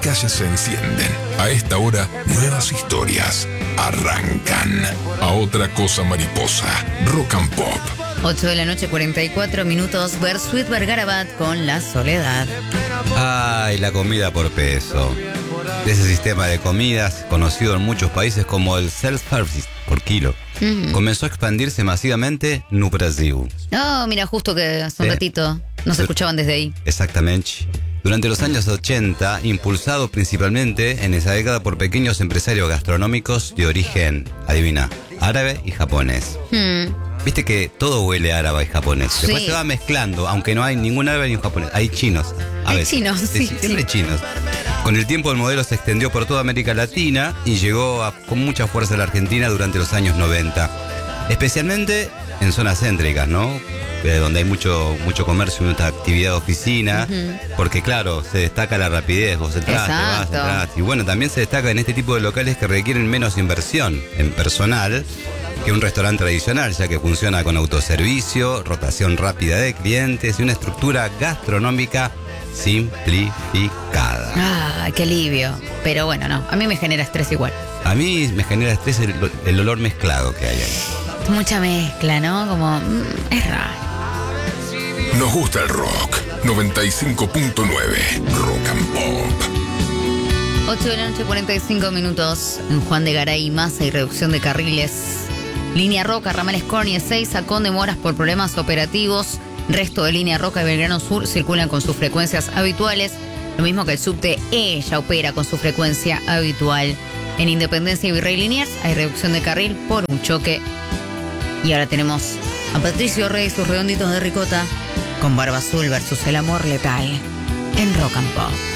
calles se encienden. A esta hora, nuevas historias arrancan. A otra cosa mariposa, Rock and Pop. 8 de la noche, 44 minutos. Bersuit Vergarabat con La Soledad. Ay, la comida por peso. De ese sistema de comidas, conocido en muchos países como el self-service por kilo, comenzó a expandirse masivamente no Brasil. Oh, mira, justo que hace un ratito nos escuchaban desde ahí. Exactamente. Durante los años 80, impulsado principalmente en esa década por pequeños empresarios gastronómicos de origen, adivina, árabe y japonés. Viste que todo huele árabe y japonés. Sí. Después se va mezclando, aunque no hay ningún árabe ni un japonés. Hay chinos. Hay chinos, sí. Siempre chinos. Con el tiempo el modelo se extendió por toda América Latina y llegó con mucha fuerza a la Argentina durante los años 90. Especialmente en zonas céntricas, ¿no? Donde hay mucho comercio, mucha actividad de oficina. Porque claro, se destaca la rapidez. Vos entras. Y bueno, también se destaca en este tipo de locales que requieren menos inversión en personal que un restaurante tradicional, ya que funciona con autoservicio, rotación rápida de clientes y una estructura gastronómica simplificada. Ah, qué alivio. Pero bueno, no, a mí me genera estrés igual. A mí me genera estrés el olor mezclado que hay ahí. Mucha mezcla, ¿no? Como, es raro. Nos gusta el rock. 95.9 Rock and Pop. 8 de la noche, 45 minutos. En Juan de Garay, Masa y reducción de carriles. Línea Roca, Ramales Corny 6 con demoras por problemas operativos. Resto de Línea Roca y Belgrano Sur circulan con sus frecuencias habituales. Lo mismo que el subte E ya opera con su frecuencia habitual. En Independencia y Virrey Liniers hay reducción de carril por un choque. Y ahora tenemos a Patricio Rey y sus redonditos de ricota con Barba Azul versus el amor letal en Rock and Pop.